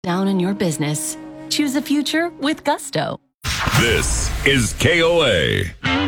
down in your business. Choose a future with Gusto. This is KOA.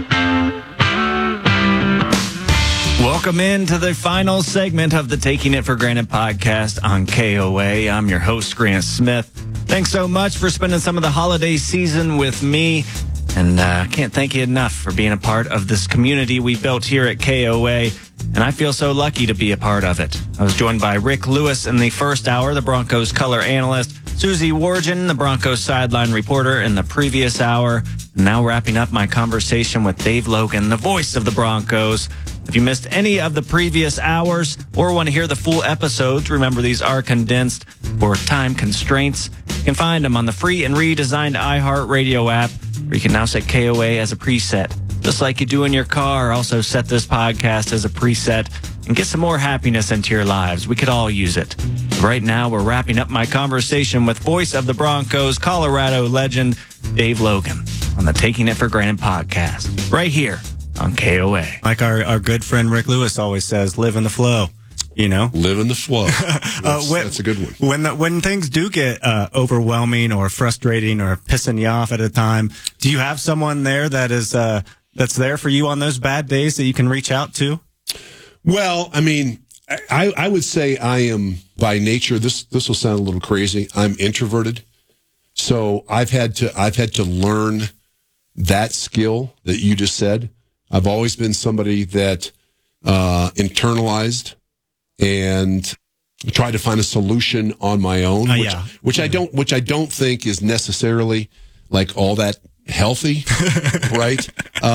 Welcome into the final segment of the Taking It for Granted podcast on KOA. I'm your host, Grant Smith. Thanks so much for spending some of the holiday season with me. And I can't thank you enough for being a part of this community we built here at KOA. And I feel so lucky to be a part of it. I was joined by Rick Lewis in the first hour, the Broncos color analyst, Susie Wargin, the Broncos sideline reporter, in the previous hour. And now wrapping up my conversation with Dave Logan, the voice of the Broncos. If you missed any of the previous hours or want to hear the full episodes, remember these are condensed for time constraints. You can find them on the free and redesigned iHeartRadio app, where you can now set KOA as a preset. Just like you do in your car, also set this podcast as a preset and get some more happiness into your lives. We could all use it. Right now, we're wrapping up my conversation with voice of the Broncos, Colorado legend, Dave Logan, on the Taking It for Granted podcast, right here on KOA. Like our good friend Rick Lewis always says, live in the flow. You know, live in the flow. That's a good one. When things do get overwhelming or frustrating or pissing you off at a time, do you have someone there that is that's there for you on those bad days that you can reach out to? Well, I mean, I would say I am by nature. This will sound a little crazy. I'm introverted, so I've had to learn that skill that you just said. I've always been somebody that internalized and try to find a solution on my own, which I don't think is necessarily like all that healthy, right?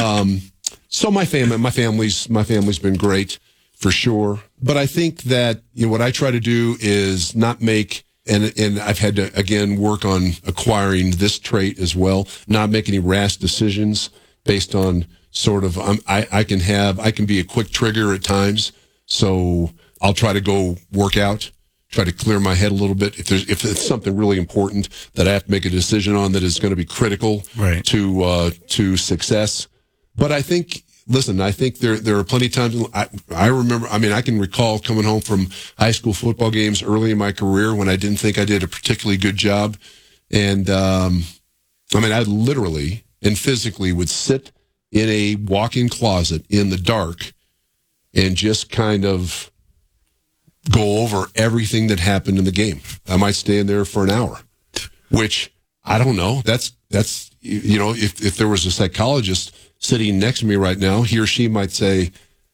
So my family's been great for sure, but I think that what I try to do is not make, and I've had to again work on acquiring this trait as well, not make any rash decisions based on sort of I can be a quick trigger at times, so I'll try to go work out, try to clear my head a little bit. If it's something really important that I have to make a decision on that is going to be critical to success. But I think there are plenty of times I remember. I mean, I can recall coming home from high school football games early in my career when I didn't think I did a particularly good job, and I mean, I literally and physically would sit in a walk-in closet in the dark and just kind of go over everything that happened in the game. I might stay in there for an hour, which I don't know. That's if there was a psychologist sitting next to me right now, he or she might say,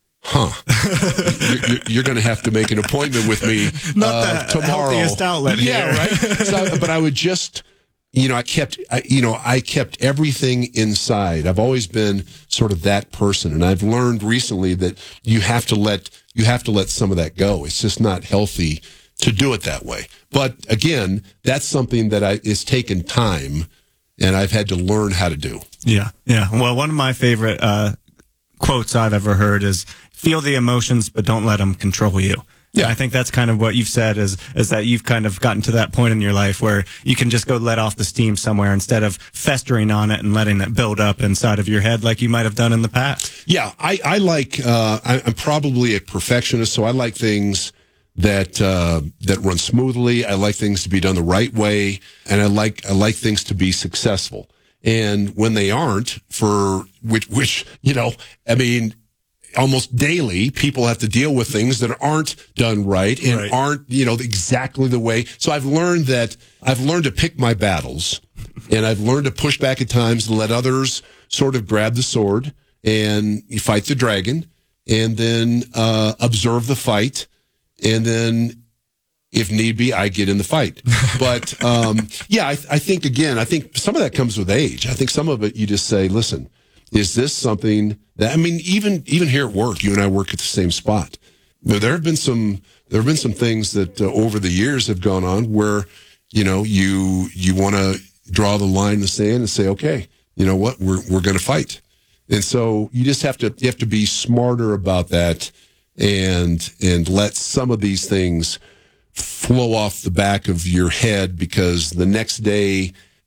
you're going to have to make an appointment with me Not the tomorrow. Healthiest outlet here. Right. So, but I would just, I kept everything inside. I've always been sort of that person, and I've learned recently that you have to let some of that go. It's just not healthy to do it that way. But again, that's something that it's taken time, and I've had to learn how to do. Yeah. Well, one of my favorite quotes I've ever heard is, "Feel the emotions, but don't let them control you." Yeah, I think that's kind of what you've said is that you've kind of gotten to that point in your life where you can just go let off the steam somewhere instead of festering on it and letting it build up inside of your head like you might have done in the past. Yeah, I like, I'm probably a perfectionist, so I like things that run smoothly. I like things to be done the right way, and I like things to be successful. And when they aren't, for which I mean, almost daily, people have to deal with things that aren't done right and aren't, exactly the way. So I've learned to pick my battles, and I've learned to push back at times and let others sort of grab the sword and you fight the dragon, and then observe the fight, and then if need be, I get in the fight. But I think some of that comes with age. I think some of it you just say, listen, is this something that, I mean, even here at work, you and I work at the same spot. There have been some things that over the years have gone on where, you want to draw the line in the sand and say, okay, you know what, we're going to fight. And so you have to be smarter about that and let some of these things flow off the back of your head, because the next day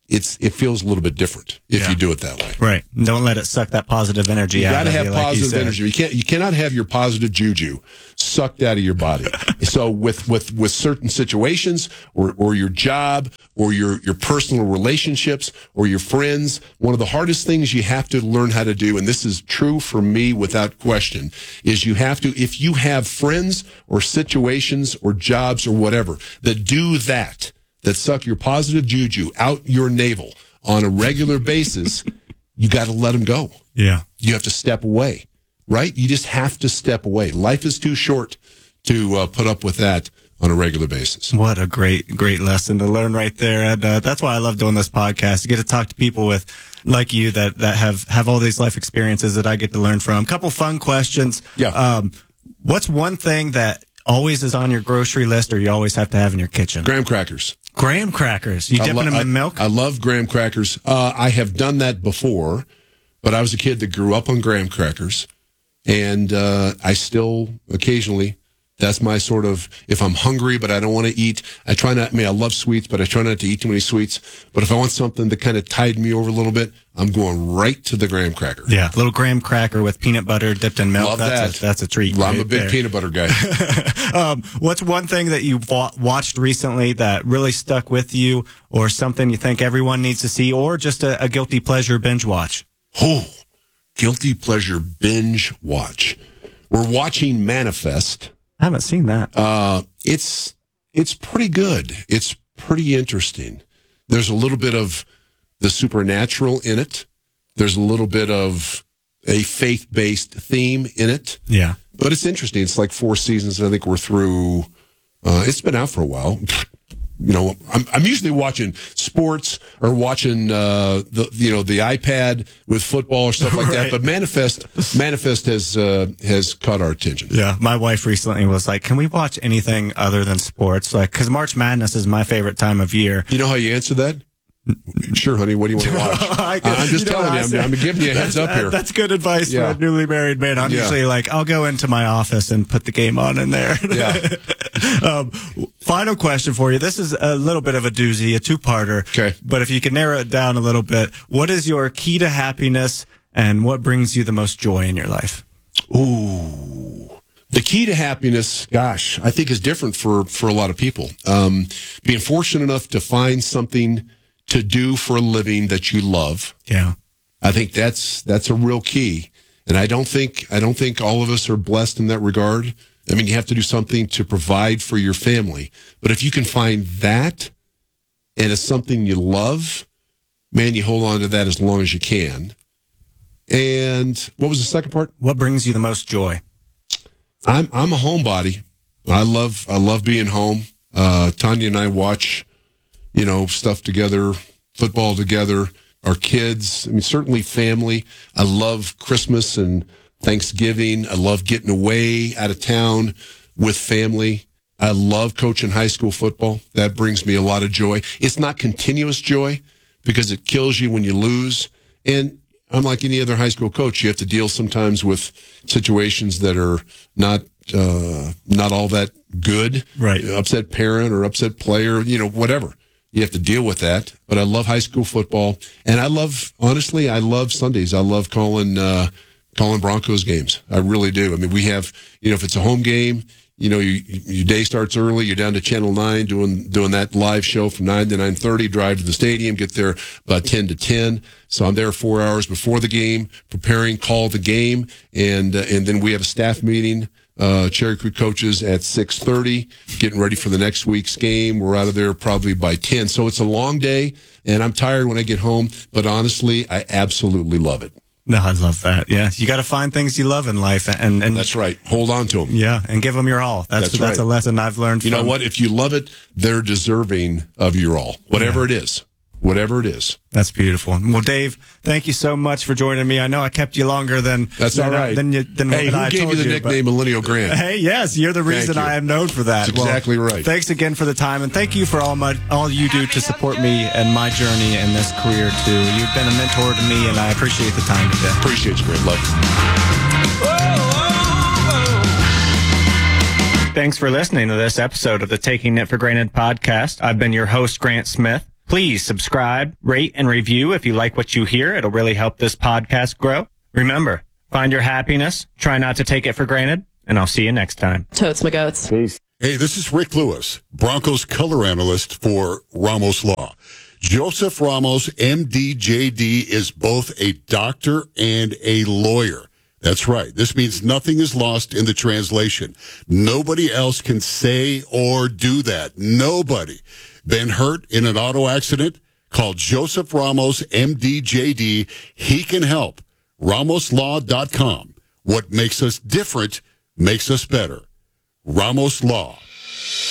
it feels a little bit different if you do it that way. Right. Don't let it suck that positive energy out. You got to have positive energy. You cannot have your positive juju sucked out of your body. So with certain situations or your job or your personal relationships or your friends, one of the hardest things you have to learn how to do, and this is true for me without question, is you have to, if you have friends or situations or jobs or whatever that do that suck your positive juju out your navel on a regular basis, you got to let them go. Yeah. You have to step away, right? You just have to step away. Life is too short to put up with that on a regular basis. What a great lesson to learn right there. And that's why I love doing this podcast. You get to talk to people like you that have all these life experiences that I get to learn from. Couple fun questions. Yeah. What's one thing that always is on your grocery list or you always have to have in your kitchen? Graham crackers. Graham crackers. You dipping them in milk? I love graham crackers. I have done that before, but I was a kid that grew up on graham crackers, and I still occasionally, that's my sort of, if I'm hungry but I don't want to eat, I love sweets, but I try not to eat too many sweets. But if I want something that kind of tide me over a little bit, I'm going right to the graham cracker. Yeah, little graham cracker with peanut butter dipped in milk. Love that. That's a treat. I'm a big peanut butter guy. What's one thing that you watched recently that really stuck with you, or something you think everyone needs to see, or just a guilty pleasure binge watch? Oh, guilty pleasure binge watch. We're watching Manifest. I haven't seen that. It's pretty good. It's pretty interesting. There's a little bit of the supernatural in it. There's a little bit of a faith-based theme in it. Yeah. But it's interesting. It's like 4 seasons. I think we're through. It's been out for a while. You know, I'm usually watching sports or watching the iPad with football or stuff like that. But Manifest has caught our attention. Yeah, my wife recently was like, "Can we watch anything other than sports?" Like, because March Madness is my favorite time of year. You know how you answer that? Sure, honey. What do you want to watch? I'm just telling you. I'm giving you a heads up here. That's good advice for a newly married man. I'm usually like, I'll go into my office and put the game on in there. Yeah. Final question for you. This is a little bit of a doozy, a two-parter. Okay. But if you can narrow it down a little bit, what is your key to happiness, and what brings you the most joy in your life? Ooh. The key to happiness, gosh, I think is different for a lot of people. Being fortunate enough to find something to do for a living that you love. Yeah. I think that's a real key. And I don't think all of us are blessed in that regard. I mean, you have to do something to provide for your family. But if you can find that and it's something you love, man, you hold on to that as long as you can. And what was the second part? What brings you the most joy? I'm a homebody. I love being home. Tanya and I watch, stuff together, football together, our kids. I mean, certainly family. I love Christmas and Thanksgiving. I love getting away out of town with family. I love coaching high school football. That brings me a lot of joy. It's not continuous joy because it kills you when you lose. And unlike any other high school coach, you have to deal sometimes with situations that are not all that good. Right. Upset parent or upset player, whatever. You have to deal with that. But I love high school football. And I love Sundays. I love calling Broncos games. I really do. I mean, we have, if it's a home game, your day starts early. You're down to Channel 9 doing that live show from 9 to 9:30. Drive to the stadium, get there about 10 to 10. So I'm there 4 hours before the game, preparing, call the game, and then we have a staff meeting. Cherry Creek coaches at 6:30, getting ready for the next week's game. We're out of there probably by 10. So it's a long day, and I'm tired when I get home. But honestly, I absolutely love it. No, I love that. Yeah, you got to find things you love in life, and that's right. Hold on to them. Yeah, and give them your all. That's right. A lesson I've learned. You know what? If you love it, they're deserving of your all, whatever it is. Whatever it is. That's beautiful. Well, Dave, thank you so much for joining me. I know I kept you longer than all right. Than hey, who gave you the nickname Millennial Grant? Hey, yes, you're the reason I am known for that. That's exactly right. Thanks again for the time, and thank you for all you do to support me and my journey in this career too. You've been a mentor to me, and I appreciate the time today. Appreciate you, Grant. Love you. Thanks for listening to this episode of the Taking It for Granted podcast. I've been your host, Grant Smith. Please subscribe, rate, and review if you like what you hear. It'll really help this podcast grow. Remember, find your happiness, try not to take it for granted, and I'll see you next time. Totes my goats. Peace. Hey, this is Rick Lewis, Broncos color analyst for Ramos Law. Joseph Ramos, MD, JD, is both a doctor and a lawyer. That's right. This means nothing is lost in the translation. Nobody else can say or do that. Nobody. Been hurt in an auto accident? Call Joseph Ramos, MD, JD. He can help. RamosLaw.com. What makes us different makes us better. Ramos Law.